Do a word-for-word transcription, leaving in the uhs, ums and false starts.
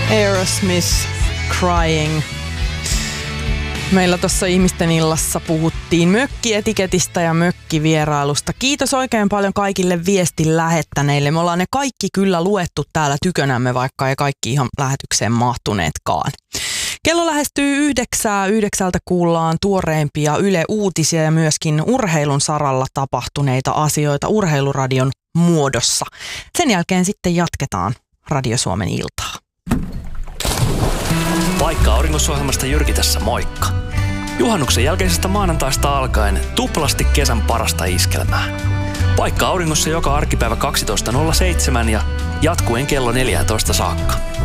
Aerosmith, Crying. Meillä tuossa ihmisten illassa puhuttiin mökkietiketistä ja mökkivierailusta. Kiitos oikein paljon kaikille viestin lähettäneille. Me ollaan ne kaikki kyllä luettu täällä tykönämme, vaikka ei kaikki ihan lähetykseen mahtuneetkaan. Kello lähestyy yhdeksää. Yhdeksältä kuullaan tuoreimpia Yle-uutisia ja myöskin urheilun saralla tapahtuneita asioita urheiluradion muodossa. Sen jälkeen sitten jatketaan Radio Suomen iltaa. Paikka Auringossa-ohjelmasta Jyrki tässä, moikka! Juhannuksen jälkeisestä maanantaista alkaen tuplasti kesän parasta iskelmää. Paikka Auringossa joka arkipäivä kaksitoista nolla seitsemän ja jatkuen kello neljätoista saakka.